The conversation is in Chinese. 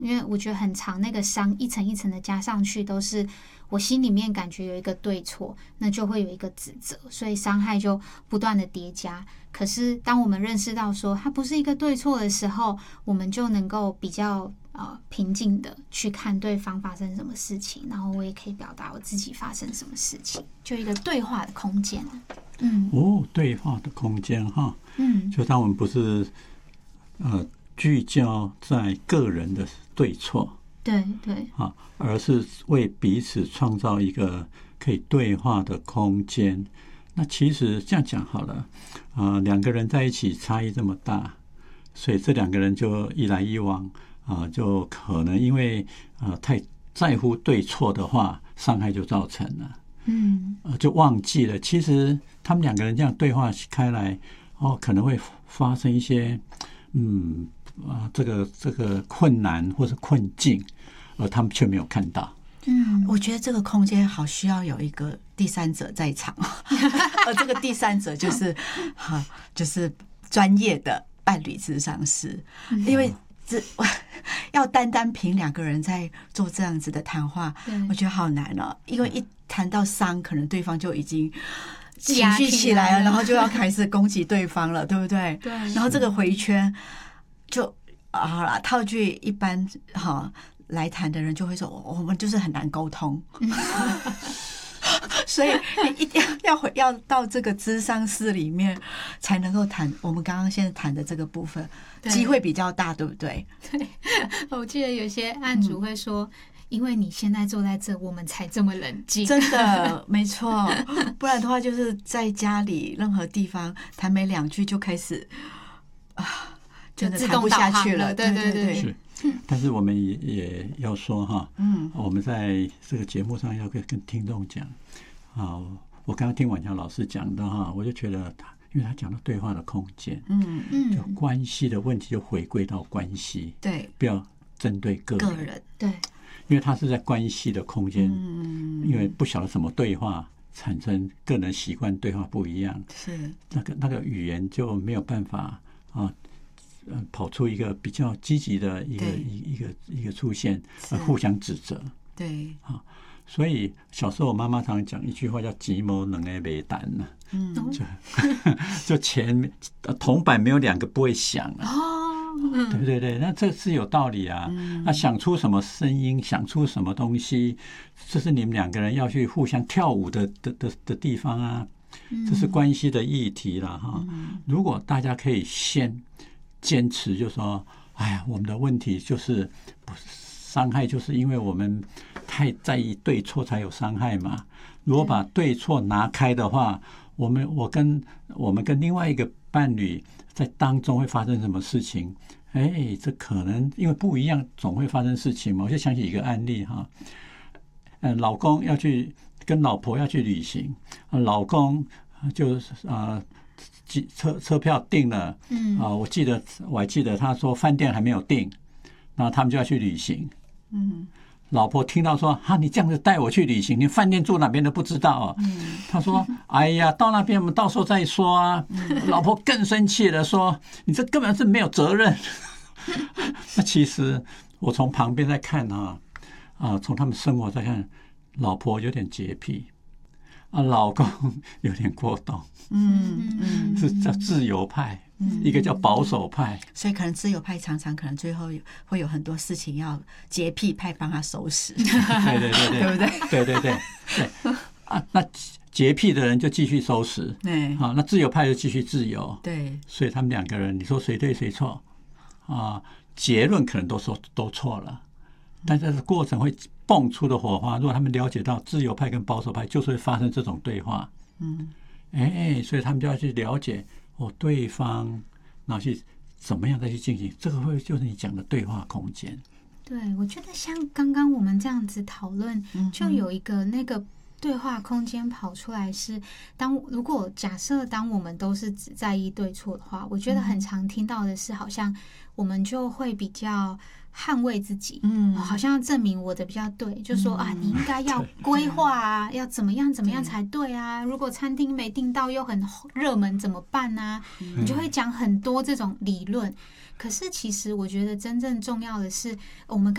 因为我觉得很长，那个伤一层一层的加上去，都是我心里面感觉有一个对错，那就会有一个指责，所以伤害就不断的叠加。可是当我们认识到说它不是一个对错的时候，我们就能够比较平静的去看对方发生什么事情，然后我也可以表达我自己发生什么事情，就一个对话的空间。 对话的空间哈，就当我们不是聚焦在个人的对错， 对而是为彼此创造一个可以对话的空间。那其实这样讲好了，两个人在一起差异这么大，所以这两个人就一来一往就可能因为太在乎对错的话，伤害就造成了。就忘记了，其实他们两个人这样对话开来，可能会发生一些这个困难或是困境，而他们却没有看到。 我觉得这个空间好需要有一个第三者在场，而这个第三者就是专业的伴侣咨商师，因为要单凭两个人在做这样子的谈话，我觉得好难哦。因为一谈到伤，可能对方就已经情绪起来了，然后就要开始攻击对方了，对不对？对。然后这个回圈就好了，套句一般来谈的人就会说，我们就是很难沟通。所以一定要到这个咨商室里面才能够谈我们刚刚现在谈的这个部分，机会比较大，对不对？ 对，我记得有些案主会说，因为你现在坐在这，我们才这么冷静。 真的，没错，不然的话就是在家里任何地方谈没两句就开始真的谈不下去了。对。 但是我们也要说哈，我们在这个节目上要跟听众讲我刚刚听婉乔老师讲的哈，我就觉得因为他讲到对话的空间，就关系的问题就回归到关系， 对， 不要针对个人， 对， 因为他是在关系的空间，因为不晓得什么对话产生个人习惯对话不一样， 是那个语言就没有办法跑出一个比较积极的一个出现，互相指责。 对所以小时候我妈妈常常讲一句话叫"鸡毛两个没蛋"就钱铜板没有两个不会响对对，那这是有道理啊。那想出什么声音，想出什么东西，这是你们两个人要去互相跳舞的地方啊。这是关系的议题了哈。如果大家可以先坚持，就说哎呀，我们的问题就是伤害，就是因为我们太在意对错才有伤害嘛。如果把对错拿开的话，我们跟另外一个伴侣在当中会发生什么事情？这可能因为不一样，总会发生事情嘛。我就想起一个案例哈，老公要去跟老婆要去旅行，老公就车票订了，我还记得他说饭店还没有订，然后他们就要去旅行。老婆听到说你这样子带我去旅行，连饭店住哪边都不知道他说哎呀，到那边我们到时候再说啊。老婆更生气的说，你这根本是没有责任。那其实我从旁边在看从他们生活在看，老婆有点洁癖老公有点过动，是叫自由派，一个叫保守派， 所以可能自由派常常可能最后会有很多事情要洁癖派帮他收拾，对不对？对那洁癖的人就继续收拾，那自由派就继续自由， 对， 所以他们两个人，你说谁对谁错结论可能都错了，但是过程会蹦出的火花，如果他们了解到自由派跟保守派就是会发生这种对话，所以他们就要去了解对方，然后去怎么样再去进行，这个会就是你讲的对话空间。 对，我觉得像刚刚我们这样子讨论，就有一个那个对话空间跑出来是，如果假设当我们都是只在意对错的话，我觉得很常听到的是，好像我们就会比较捍卫自己，好像要证明我的比较对，就说你应该要规划要怎么样才对啊，如果餐厅没订到又很热门怎么办啊，你就会讲很多这种理论。可是其实我觉得真正重要的是，我们